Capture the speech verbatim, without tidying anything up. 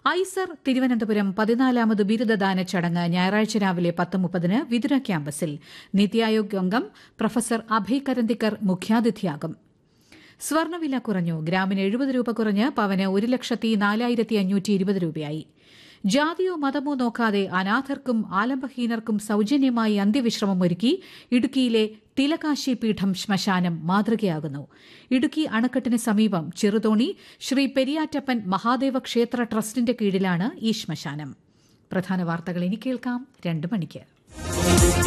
IISER Thiruvananthapuram പതിനാലാമത് ബിരുദദാന ചടങ്ങ് ഞായറാഴ്ച രാവിലെ പത്ത് മുപ്പതിന് വിതുര ക്യാമ്പസിൽ. നീതി ആയോഗ് അംഗം പ്രൊഫസർ അഭയ് കരന്തിക്കർ മുഖ്യാതിഥിയാകും. സ്വർണ്ണവില കുറഞ്ഞു. ഗ്രാമിന് എഴുപത് രൂപ കുറഞ്ഞ് പവന് ഒരു ലക്ഷത്തി നാലായിരത്തി അഞ്ഞൂറ്റി ഇരുപത് രൂപയായി. ജാതിയോ മതമോ നോക്കാതെ അനാഥർക്കും ആലംബഹീനർക്കും സൌജന്യമായി അന്ത്യവിശ്രമം ഒരുക്കി ഇടുക്കിയിലെ തിലകാശി പീഠം ശ്മശാനം മാതൃകയാകുന്നു. ഇടുക്കി അണക്കെട്ടിന് സമീപം ചെറുതോണി ശ്രീ പെരിയാറ്റപ്പൻ മഹാദേവ ക്ഷേത്ര ട്രസ്റ്റിന്റെ കീഴിലാണ് ഈ ശ്മശാനം. പ്രധാന വാർത്തകൾ ഇനി കേൾക്കാം രണ്ട് മണിക്ക്.